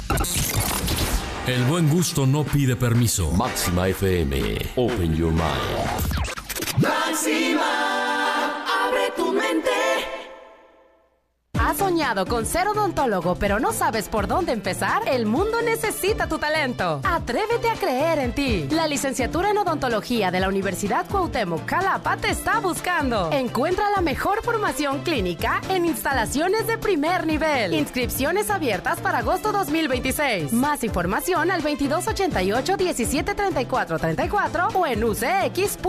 El buen gusto no pide permiso. Máxima FM. Open your mind. Máxima, abre tu mente. ¿Has soñado con ser odontólogo pero no sabes por dónde empezar? El mundo necesita tu talento. Atrévete a creer en ti. La licenciatura en odontología de la Universidad Cuauhtémoc Xalapa te está buscando. Encuentra la mejor formación clínica en instalaciones de primer nivel. Inscripciones abiertas para agosto 2026. Más información al 2288-173434 o en ucx.mx.